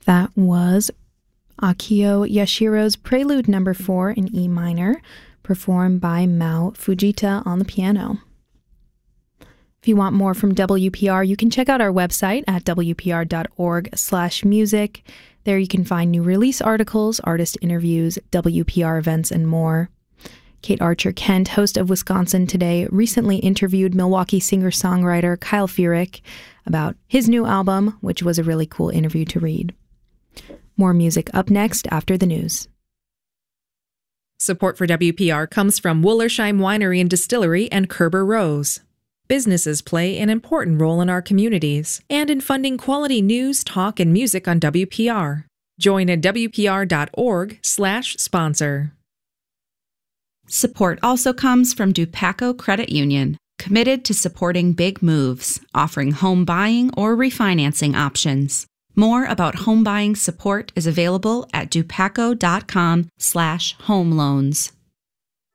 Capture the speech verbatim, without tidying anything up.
That was Akio Yashiro's Prelude Number four in E minor, performed by Mao Fujita on the piano. If you want more from W P R, you can check out our website at w p r dot org slash music. There you can find new release articles, artist interviews, W P R events, and more. Kate Archer Kent, host of Wisconsin Today, recently interviewed Milwaukee singer-songwriter Kyle Furyk about his new album, which was a really cool interview to read. More music up next after the news. Support for W P R comes from Wullersheim Winery and Distillery and Kerber Rose. Businesses play an important role in our communities and in funding quality news, talk, and music on W P R. Join at w p r dot org slash sponsor. Support also comes from Dupaco Credit Union, committed to supporting big moves, offering home buying or refinancing options. More about home buying support is available at dupaco dot com slash home loans.